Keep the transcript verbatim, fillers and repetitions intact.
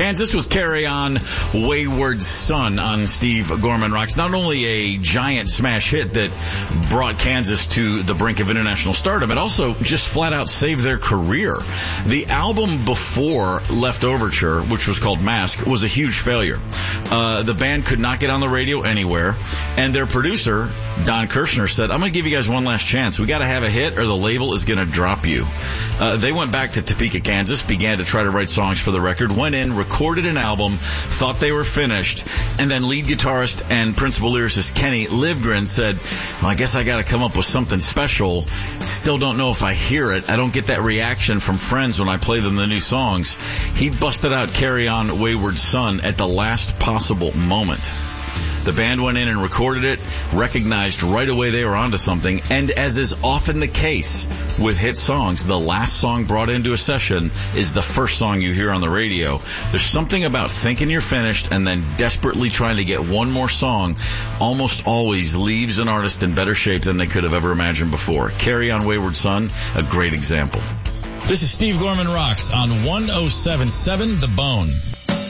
Kansas with Carry On Wayward Son on Steve Gorman Rocks. Not only a giant smash hit that brought Kansas to the brink of international stardom, it also just flat out saved their career. The album before Left Overture, which was called Mask, was a huge failure. Uh, the band could not get on the radio anywhere, and their producer, Don Kirshner, said, I'm going to give you guys one last chance. We got to have a hit or the label is going to drop you. Uh, they went back to Topeka, Kansas, began to try to write songs for the record, went in, recorded an album, thought they were finished, and then lead guitarist and principal lyricist Kenny Livgren said, well, I guess I got to come up with something special. Still don't know if I hear it. I don't get that reaction from friends when I play them the new songs. He busted out Carry On Wayward Son at the last possible moment. The band went in and recorded it, recognized right away they were onto something, and as is often the case with hit songs, the last song brought into a session is the first song you hear on the radio. There's something about thinking you're finished and then desperately trying to get one more song almost always leaves an artist in better shape than they could have ever imagined before. Carry On Wayward Son, a great example. This is Steve Gorman Rocks on one oh seven point seven The Bone.